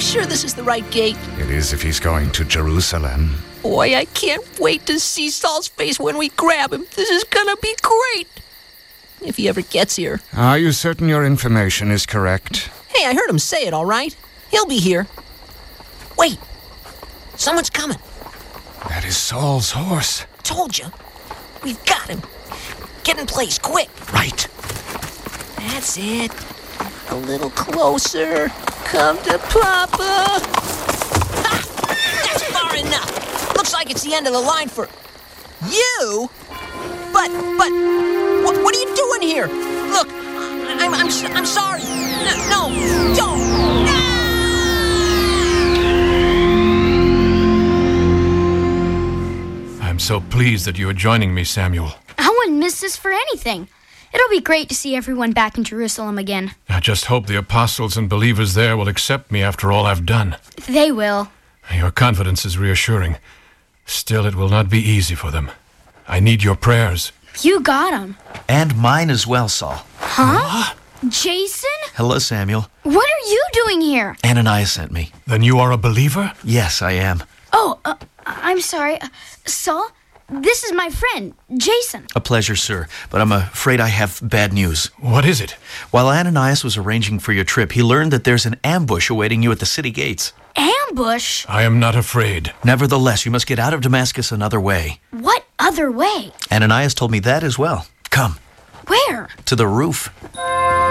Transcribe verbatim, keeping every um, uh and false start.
sure this is the right gate? It is if he's going to Jerusalem. Boy, I can't wait to see Saul's face when we grab him. This is gonna be great. If he ever gets here. Are you certain your information is correct? Hey, I heard him say it, all right? He'll be here. Wait. Someone's coming. That is Saul's horse. Told you. We've got him. Get in place, quick. Right. That's it. A little closer. Come to Papa. Ha! That's far enough. Looks like it's the end of the line for you. But, but, what, what are you doing here? Look, I'm, I'm, I'm sorry. No, no, don't. No! I'm so pleased that you are joining me, Samuel. I wouldn't miss this for anything. It'll be great to see everyone back in Jerusalem again. I just hope the apostles and believers there will accept me after all I've done. They will. Your confidence is reassuring. Still, it will not be easy for them. I need your prayers. You got them. And mine as well, Saul. Huh? Jason? Hello, Samuel. What are you doing here? Ananias sent me. Then you are a believer? Yes, I am. Oh, uh, I'm sorry. Uh, Saul, this is my friend, Jason. A pleasure, sir, but I'm afraid I have bad news. What is it? While Ananias was arranging for your trip, he learned that there's an ambush awaiting you at the city gates. Ambush? I am not afraid. Nevertheless, you must get out of Damascus another way. What other way? Ananias told me that as well. Come. Where? To the roof.